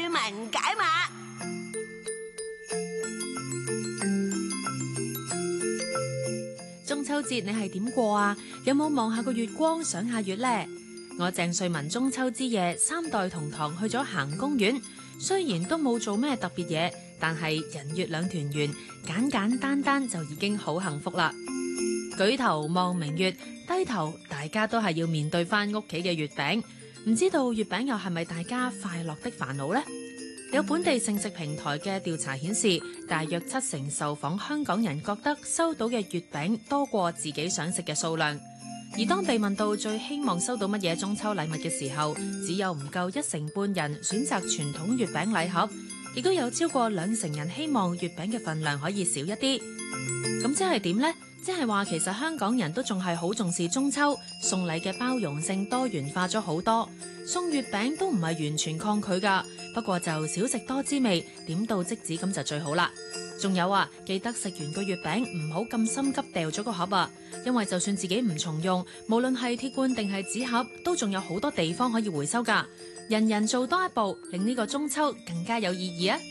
民解碼。 中秋節你係點過啊？有冇望下個月光賞下月呢？我鄭瑞文中秋之夜3代同堂去咗行公園，雖然都冇做咩特別嘢，但係人月兩團圓，簡簡單單就已經好幸福啦。舉頭望明月，低頭大家都係要面對翻屋企嘅月餅，唔知道月餅又係咪大家快樂的煩惱呢？有本地剩食平台嘅調查顯示，大約70%受訪香港人覺得收到嘅月餅多過自己想食嘅數量。而當被問到最希望收到乜嘢中秋禮物嘅時候，只有唔夠1成半人選擇傳統月餅禮盒，亦都有超過2成人希望月餅嘅份量可以少一啲。咁即係點呢？即係話其實香港人都仲係好重視中秋，送禮嘅包容性多元化咗好多，送月餅都唔係完全抗拒㗎，不過就少食多滋味，點到即止咁就最好啦。仲有啊，記得食完個月餅唔好咁心急掉咗個盒啊，因為就算自己唔重用，無論係鐵罐定係紙盒，都仲有好多地方可以回收㗎。人人做多一步，令呢個中秋更加有意義啊！